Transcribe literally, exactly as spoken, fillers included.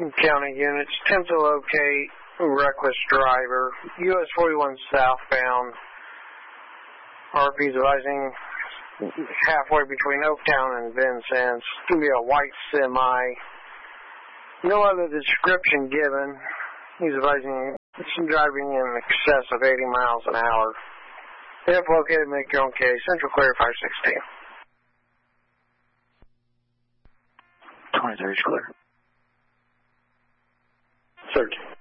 County units, attempt to locate reckless driver, U S forty-one southbound, R P is advising halfway between Oaktown and Vincennes. It's going to be a white semi. No other description given. He's advising it's driving in excess of eighty miles an hour. If located, make your own case. Central clear five sixteen. twenty-three is clear. Search.